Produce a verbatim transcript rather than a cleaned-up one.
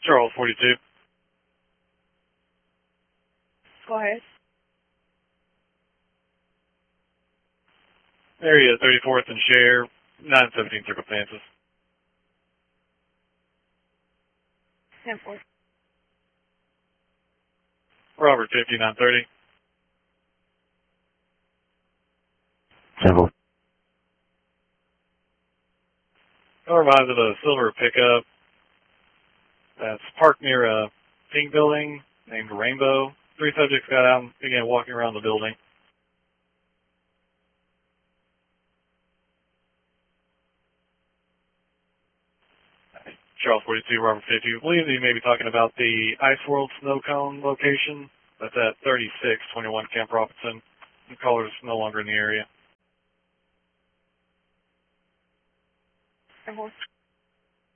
Charles forty-two. Go ahead. Area thirty-fourth and Share, nine seventeen Circumstances. ten four. Robert fifty, nine thirty. Several. I arrived at a silver pickup that's parked near a pink building named Rainbow. Three subjects got out and began walking around the building. Charles forty-two, Robert fifty. I believe that you may be talking about the Ice World snow cone location. That's at thirty-six twenty-one Camp Robinson. The caller's no longer in the area. ten four.